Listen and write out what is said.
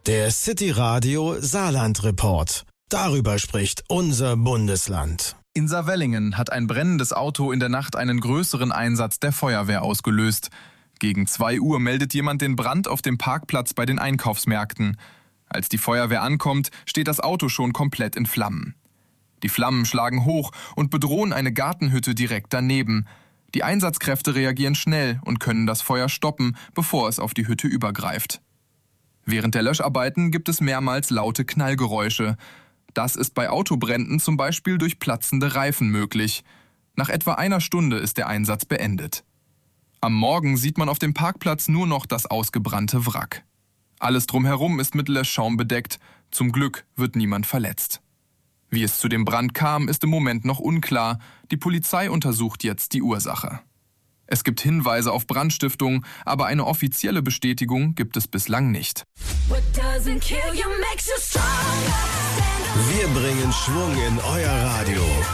Der City Radio Saarland Report. Darüber spricht unser Bundesland. In Saarwellingen hat ein brennendes Auto in der Nacht einen größeren Einsatz der Feuerwehr ausgelöst. Gegen 2 Uhr meldet jemand den Brand auf dem Parkplatz bei den Einkaufsmärkten. Als die Feuerwehr ankommt, steht das Auto schon komplett in Flammen. Die Flammen schlagen hoch und bedrohen eine Gartenhütte direkt daneben. Die Einsatzkräfte reagieren schnell und können das Feuer stoppen, bevor es auf die Hütte übergreift. Während der Löscharbeiten gibt es mehrmals laute Knallgeräusche. Das ist bei Autobränden zum Beispiel durch platzende Reifen möglich. Nach etwa einer Stunde ist der Einsatz beendet. Am Morgen sieht man auf dem Parkplatz nur noch das ausgebrannte Wrack. Alles drumherum ist mit Löschschaum bedeckt. Zum Glück wird niemand verletzt. Wie es zu dem Brand kam, ist im Moment noch unklar. Die Polizei untersucht jetzt die Ursache. Es gibt Hinweise auf Brandstiftung, aber eine offizielle Bestätigung gibt es bislang nicht. Wir bringen Schwung in euer Radio.